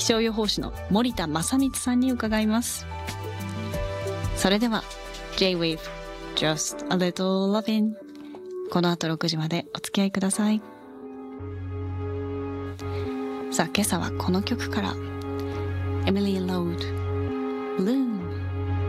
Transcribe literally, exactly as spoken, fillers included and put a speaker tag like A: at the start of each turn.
A: 気象予報士の森田正光さんに伺います。それでは J-Wave Just a Little Lovin'、 この後ろくじまでお付き合いください。さあ今朝はこの曲から、エミリー・ロード、Blue。